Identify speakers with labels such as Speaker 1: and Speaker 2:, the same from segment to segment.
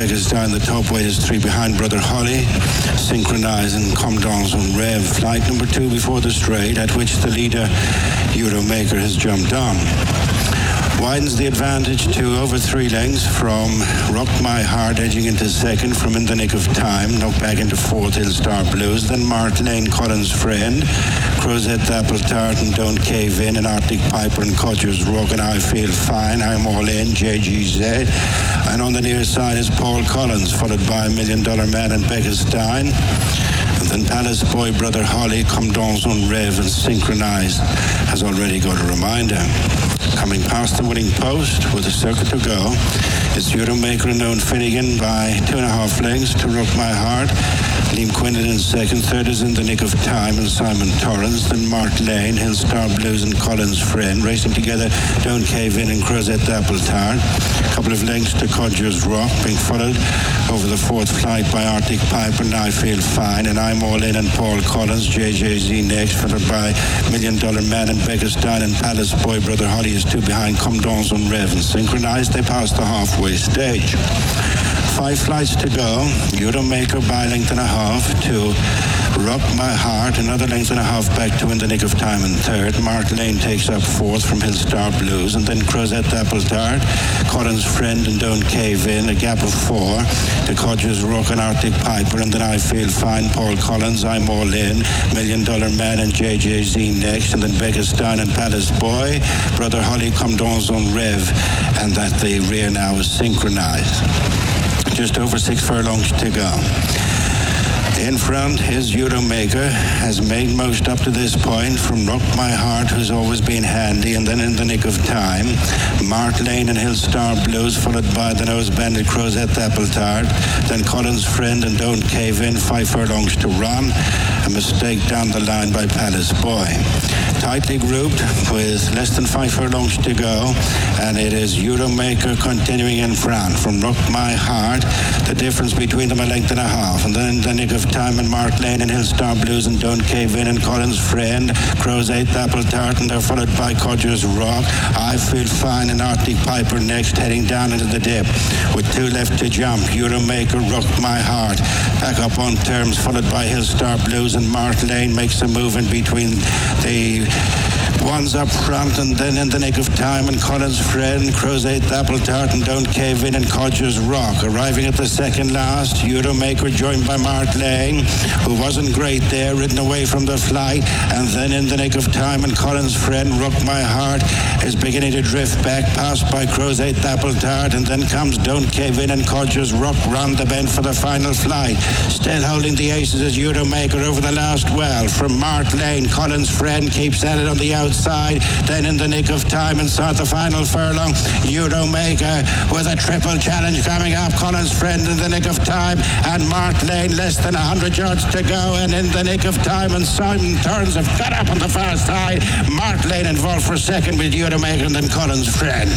Speaker 1: Beckestein. The top weight is 3 behind Brother Holly. Synchronize and Come Dans on Rev. Flight number 2 before the straight, at which the leader, Euromaker, has jumped on. Widens the advantage to over 3 lengths from Rock My Heart, edging into second from In the Nick of Time, knocked back into fourth, Hill Star Blues, then Mark Lane, Collins Friend, Crozette, Apple Tart and Don't Cave In, and Arctic Piper and Codger's Rock and I Feel Fine, I'm All In, JGZ, and on the near side is Paul Collins, followed by $1 Million Man and Beckestein. And then Palace Boy, Brother Holly, Come Dans on Rev and Synchronized has already got a reminder. Coming past the winning post with a circuit to go, it's Euromaker and Known Finnegan by 2.5 lengths to Rock My Heart. Liam Quinlan in second, third is In the Nick of Time and Simon Torrance, then Mark Lane, Hill Star Blues and Collins Friend. Racing together, Don't Cave In and Crozette Apple Tart. A couple of lengths to Codger's Rock, being followed over the fourth flight by Arctic Piper and I Feel Fine, and I'm All In and Paul Collins. JJZ next, followed by $1 Million Man and Beckestein, and Palace Boy, Brother Holly is 2 behind Come Dans on Rev and Synchronized. They pass the halfway stage. 5 flights to go. Euromaker by 1.5 to Rock My Heart, another 1.5 back to In the Nick of Time in third. Mark Lane takes up fourth from Hill Star Blues, and then Crozette Apple Tart, Collins Friend and Don't Cave In, a gap of 4 to Codger's Rock and Arctic Piper, and then I Feel Fine, Paul Collins, I'm All In, $1 Million Man and JJZ next, and then Beckestein and Palace Boy, Brother Holly, Come Dans on Rev, and at the rear now is Synchronized. Just over 6 furlongs to go. In front, his Euromaker has made most up to this point from Rock My Heart, who's always been handy, and then In the Nick of Time. Mark Lane and Hill Star Blues, followed by the Nose Bandit, Crozette Apple Tart, then Collins Friend and Don't Cave In, 5 furlongs to run. A mistake down the line by Palace Boy. Tightly grouped with less than 5 furlongs to go, and it is Euromaker continuing in front from Rock My Heart. The difference between them 1.5 lengths, and then In the Nick of Time and Mark Lane and Hill Star Blues and Don't Cave In and Collins Friend, Crozette Apple Tart, and they're followed by Codger's Rock, I Feel Fine and Arctic Piper next, heading down into the dip with 2 left to jump. Euromaker, Rock My Heart back up on terms, followed by Hill Star Blues, and Mark Lane makes a move in between the ones up front, and then In the Nick of Time and Collins Friend, Crozette Apple Tart and Don't Cave In and Codger's Rock. Arriving at the second last, Euromaker joined by Mark Lane, who wasn't great there, ridden away from the flight, and then In the Nick of Time and Collins Friend, Rock My Heart is beginning to drift back, passed by Crozette Apple Tart, and then comes Don't Cave In and Codger's Rock round the bend for the final flight. Still holding the aces as Euromaker over the last well from Mark Lane. Collins Friend keeps at it on the outside, then In the Nick of Time and start the final furlong. Euromaker with a triple challenge coming up. Collins Friend In the Nick of Time and Mark Lane, less than 100 yards to go, and In the Nick of Time and Simon Turns have got up on the far side. Mark Lane involved for second with Euromaker and then Collins Friend.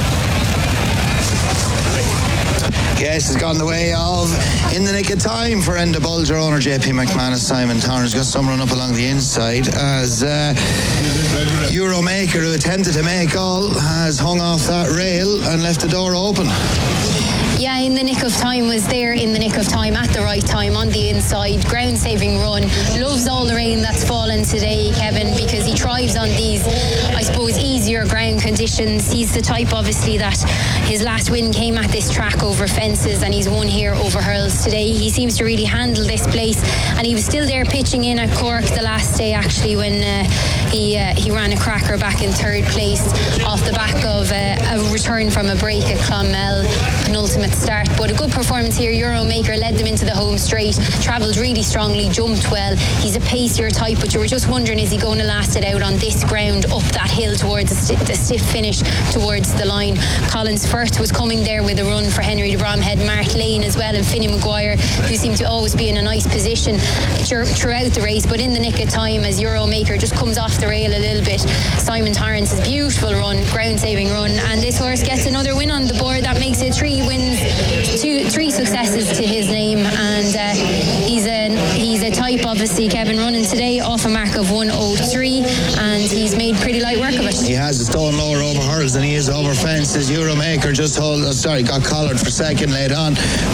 Speaker 2: Yes, it's gone the way of In the Nick of Time for Enda Bulger owner JP McManus. Simon Torrance got some run up along the inside as Euromaker, who attempted to make all, has hung off that rail and left the door open.
Speaker 3: Yeah, In the Nick of Time was there in the nick of time at the right time on the inside. Ground saving run. Loves all the rain that's fallen today, Kevin, because he thrives on these, I suppose, easier ground conditions. He's the type, obviously, that his last win came at this track over fences, and he's won here over hurls today. He seems to really handle this place, and he was still there pitching in at Cork the last day, actually, when he ran a cracker back in third place off the back of a return from a break at Clonmel, penultimate start. But a good performance here. Euromaker led them into the home straight, travelled really strongly, jumped well. He's a pacier type, but you were just wondering, is he going to last it out on this ground up that hill towards the stiff finish towards the line. Collins Firth was coming there with a run for Henry de Bromhead, Mark Lane as well, and Finney Maguire, who seemed to always be in a nice position throughout the race. But in the nick of time, as Euromaker just comes off the rail a little bit, Simon Torrance's beautiful run, ground saving run, and this horse gets another win on the board. That makes it 3 wins, 3 successes to his name, and he's a type, obviously, Kevin, running today off a mark of 103, and he's made pretty light work of it.
Speaker 2: He has a stone lower over hurdles than he is over fences. Euromaker just got collared for second late on,